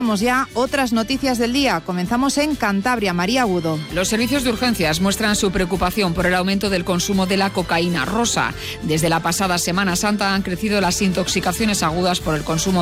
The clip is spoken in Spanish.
Ya otras noticias del día. Comenzamos en Cantabria. María Agudo. Los servicios de urgencias muestran su preocupación por el aumento del consumo de la cocaína rosa. Desde la pasada Semana Santa han crecido las intoxicaciones agudas por el consumo